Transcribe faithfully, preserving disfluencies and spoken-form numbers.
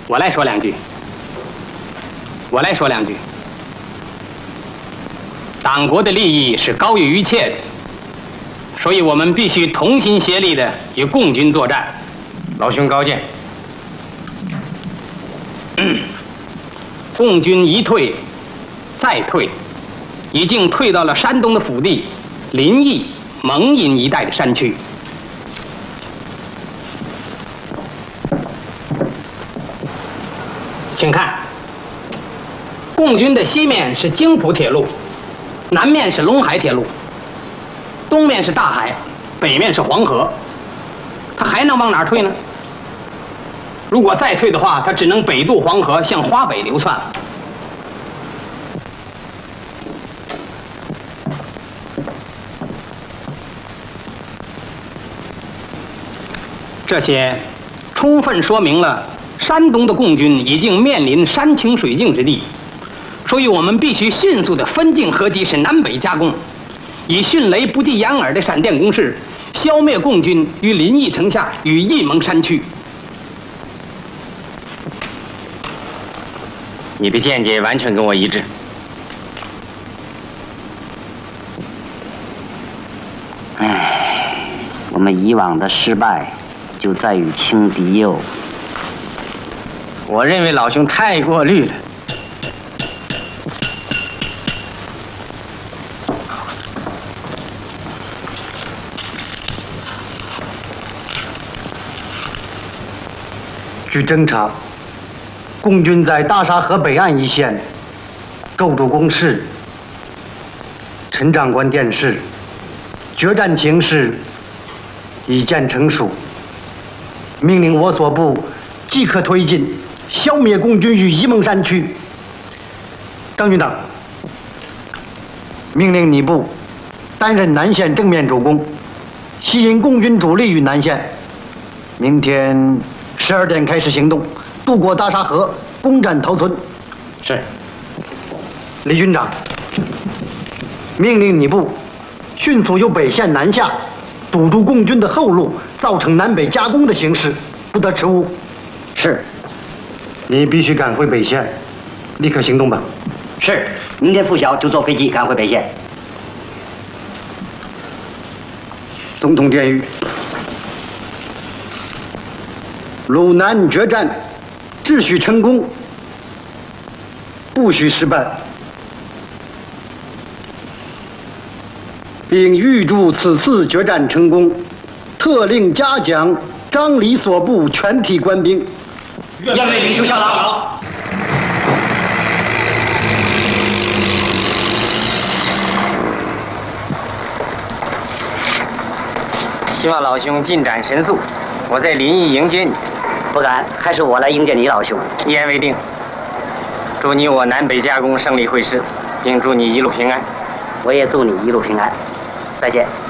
我来说两句。我来说两句。党国的利益是高于一切的，所以我们必须同心协力的与共军作战。 老兄高见。 共军一退再退，已经退到了山东的腹地临沂、蒙阴一带的山区。请看，共军的西面是京浦铁路，南面是陇海铁路，东面是大海，北面是黄河，他还能往哪儿退呢？如果再退的话，他只能北渡黄河，向华北流窜。这些充分说明了山东的共军已经面临山穷水尽之地，所以我们必须迅速的分进合击，是南北夹攻，以迅雷不及掩耳的闪电攻势，消灭共军于临沂城下与沂蒙山区。 你的见解完全跟我一致。 唉，我们以往的失败就在于轻敌哟。 我认为老兄太过虑了。 据侦查，共军在大沙河北岸一线构筑工事。陈长官电示，决战情势已见成熟，命令我所部即刻推进，消灭共军于沂蒙山区。张军长，命令你部担任南线正面主攻，吸引共军主力于南线。明天十二点开始行动，渡过大沙河，攻占头村。 是。 李军长，命令你部迅速由北线南下，堵住共军的后路，造成南北夹攻的形势，不得迟误。 是。 你必须赶回北线，立刻行动吧。 是。明天拂晓就坐飞机赶回北线。 总统电谕：鲁南决战，只许成功，不许失败，并预祝此次决战成功，特令嘉奖张李所部全体官兵。 愿为领袖效劳。 希望老兄进展神速，我在临沂迎接你。 不敢，还是我来迎接你，老兄。 一言为定。祝你我南北夹攻胜利会师，并祝你一路平安。 我也祝你一路平安。再见。